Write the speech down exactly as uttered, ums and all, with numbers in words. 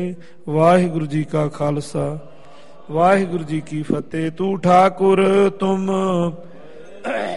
ਵਾਹਿਗੁਰੂ ਜੀ ਕਾ ਖਾਲਸਾ ਵਾਹਿਗੁਰੂ ਜੀ ਕੀ ਫਤਿਹ। ਤੂੰ ਠਾਕੁਰ ਤੁਮ